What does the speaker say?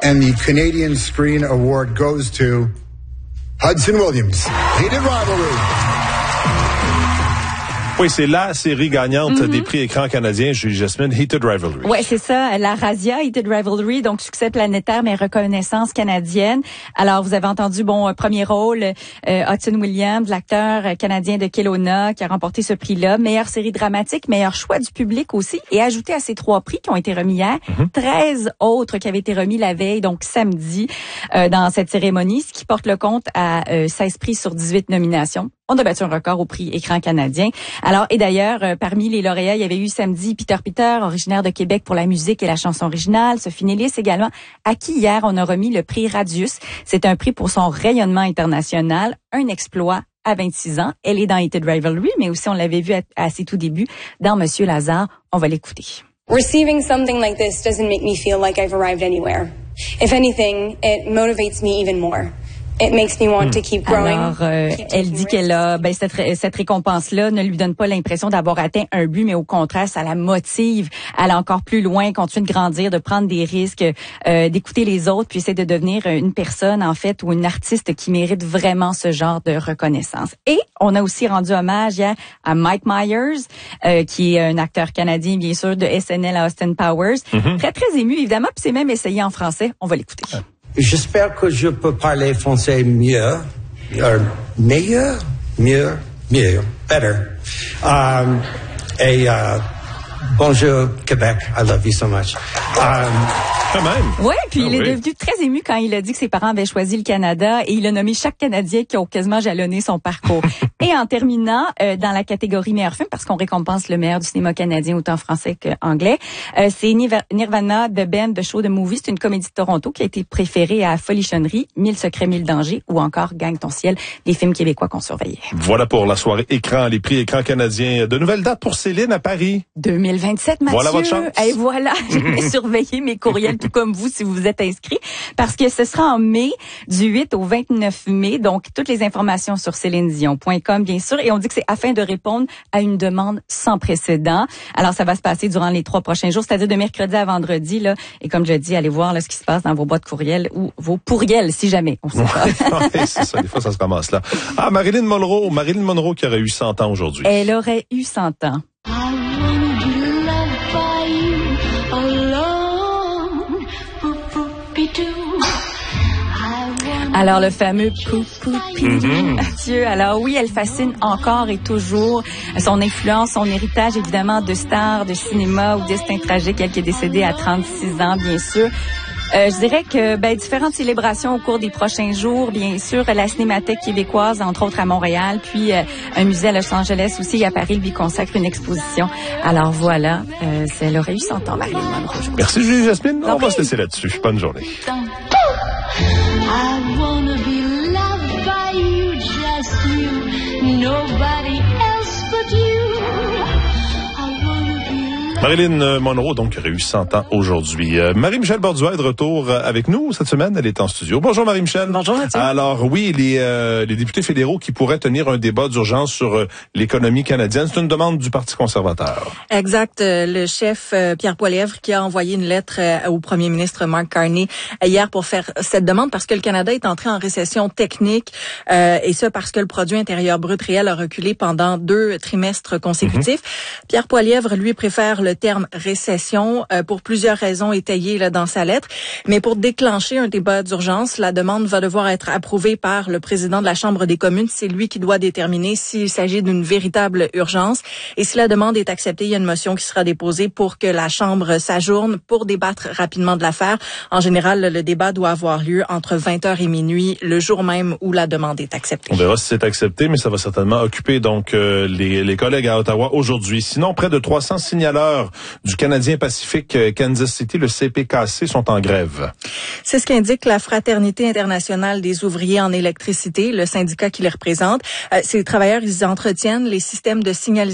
And the Canadian Screen Award goes to Hudson Williams. Heated Rivalry. Oui, c'est la série gagnante des prix écran canadiens, Julie Jasmine, Heated Rivalry. Oui, c'est ça, la Razia, Heated Rivalry, donc succès planétaire, mais reconnaissance canadienne. Alors, vous avez entendu, premier rôle, Hudson Williams, l'acteur canadien de Kelowna, qui a remporté ce prix-là. Meilleure série dramatique, meilleur choix du public aussi. Et ajouté à ces 3 prix qui ont été remis hier, 13 autres qui avaient été remis la veille, donc samedi, dans cette cérémonie, ce qui porte le compte à 16 prix sur 18 nominations. On a battu un record au prix écran canadien. Alors, et d'ailleurs, parmi les lauréats, il y avait eu samedi Peter, originaire de Québec pour la musique et la chanson originale. Sophie Nélis également, à qui hier on a remis le prix Radius. C'est un prix pour son rayonnement international, un exploit à 26 ans. Elle est dans Heated Rivalry, mais aussi on l'avait vu à ses tout débuts dans Monsieur Lazare. On va l'écouter. Receiving something like this doesn't make me feel like I've arrived anywhere. If anything, it motivates me even more. It makes me want to keep growing. Alors, elle dit qu'elle a, cette récompense-là ne lui donne pas l'impression d'avoir atteint un but, mais au contraire, ça la motive à aller encore plus loin, continuer de grandir, de prendre des risques, d'écouter les autres, puis essayer de devenir une personne, en fait, ou une artiste qui mérite vraiment ce genre de reconnaissance. Et on a aussi rendu hommage hier à Mike Myers, qui est un acteur canadien, bien sûr, de SNL à Austin Powers. Très, très ému, évidemment, puis c'est même essayé en français. On va l'écouter. J'espère que je peux parler français mieux, meilleur, better. Bonjour Québec, I love you so much. Quand même. Oui, puis il est devenu très ému quand il a dit que ses parents avaient choisi le Canada et il a nommé chaque Canadien qui a quasiment jalonné son parcours. Et en terminant, dans la catégorie meilleur film, parce qu'on récompense le meilleur du cinéma canadien autant français qu'anglais, c'est Nirvana, The Band, The Show, The Movie. C'est une comédie de Toronto qui a été préférée à Folichonnerie, 1000 secrets, 1000 dangers ou encore Gagne ton ciel, des films québécois qu'on surveillait. Voilà pour la soirée écran, les prix écran canadiens. De nouvelles dates pour Céline à Paris. 2027, Mathieu. Voilà votre chance. Et voilà, je vais surveiller mes courriels tout comme vous si vous vous êtes inscrit, parce que ce sera en mai, du 8 au 29 mai. Donc, toutes les informations sur célinedion.com, bien sûr. Et on dit que c'est afin de répondre à une demande sans précédent. Alors, ça va se passer durant les 3 prochains jours, c'est-à-dire de mercredi à vendredi, là. Et comme je dis, allez voir, là, ce qui se passe dans vos boîtes courriels ou vos pourriels, si jamais. On sait pas. Ouais, c'est ça. Des fois, ça se ramasse là. Ah, Marilyn Monroe qui aurait eu 100 ans aujourd'hui. Elle aurait eu 100 ans. Alors, le fameux Poupou-Pidou, Mathieu. Alors oui, elle fascine encore et toujours. Son influence, son héritage, évidemment, de star, de cinéma ou destin tragique, elle qui est décédée à 36 ans, bien sûr. Je dirais que différentes célébrations au cours des prochains jours, bien sûr, la Cinémathèque québécoise, entre autres à Montréal, puis un musée à Los Angeles aussi et à Paris lui consacre une exposition. Alors voilà, elle aurait eu 100 ans, Marilyn Monroe. Merci Julie Jasmine. On va se laisser là-dessus. Bonne journée. I wanna be loved by you, just you, nobody else but you. Marilyn Monroe, donc, aurait eu 100 ans aujourd'hui. Marie-Michel Borduas est de retour avec nous cette semaine. Elle est en studio. Bonjour Marie-Michel. Bonjour Mathieu. Alors oui, les députés fédéraux qui pourraient tenir un débat d'urgence sur l'économie canadienne, c'est une demande du Parti conservateur. Exact. Le chef Pierre Poilievre qui a envoyé une lettre au premier ministre Mark Carney hier pour faire cette demande parce que le Canada est entré en récession technique et ça parce que le produit intérieur brut réel a reculé pendant 2 trimestres consécutifs. Pierre Poilievre, lui, préfère le terme récession pour plusieurs raisons étayées là, dans sa lettre. Mais pour déclencher un débat d'urgence, la demande va devoir être approuvée par le président de la Chambre des communes. C'est lui qui doit déterminer s'il s'agit d'une véritable urgence. Et si la demande est acceptée, il y a une motion qui sera déposée pour que la Chambre s'ajourne pour débattre rapidement de l'affaire. En général, le débat doit avoir lieu entre 20h et minuit, le jour même où la demande est acceptée. On verra si c'est accepté, mais ça va certainement occuper donc les collègues à Ottawa aujourd'hui. Sinon, près de 300 signaleurs du Canadien Pacifique Kansas City, le CPKC, sont en grève. C'est ce qu'indique la Fraternité internationale des ouvriers en électricité, le syndicat qui les représente. Ces travailleurs, ils entretiennent les systèmes de signalisation